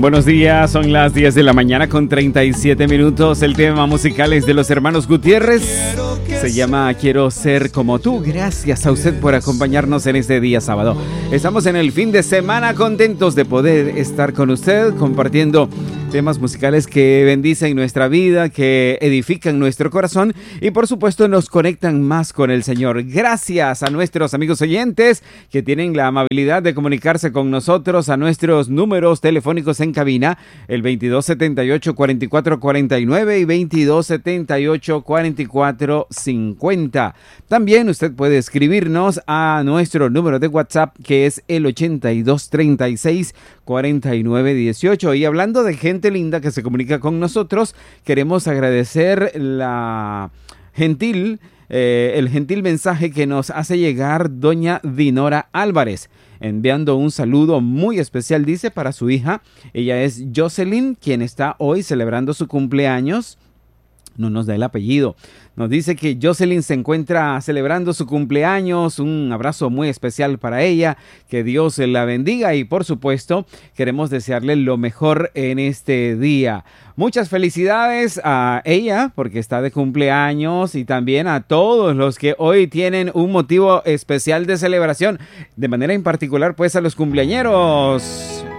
Buenos días, son las 10 de la mañana con 37 minutos. El tema musical es de los hermanos Gutiérrez. Se llama Quiero ser como tú. Gracias a usted por acompañarnos en este día sábado. Estamos en el fin de semana, contentos de poder estar con usted compartiendo temas musicales que bendicen nuestra vida, que edifican nuestro corazón y por supuesto nos conectan más con el Señor. Gracias a nuestros amigos oyentes que tienen la amabilidad de comunicarse con nosotros a nuestros números telefónicos en cabina, el 2278-4449 y 2278-4450. También usted puede escribirnos a nuestro número de WhatsApp que es el 8236-4918. Y hablando de gente linda que se comunica con nosotros, queremos agradecer el gentil mensaje que nos hace llegar doña Dinora Álvarez, enviando un saludo muy especial, dice, para su hija. Ella es Jocelyn, quien está hoy celebrando su cumpleaños. No nos da el apellido. Nos dice que Jocelyn se encuentra celebrando su cumpleaños. Un abrazo muy especial para ella. Que Dios la bendiga y por supuesto queremos desearle lo mejor en este día. Muchas felicidades a ella porque está de cumpleaños y también a todos los que hoy tienen un motivo especial de celebración. De manera en particular pues a los cumpleañeros.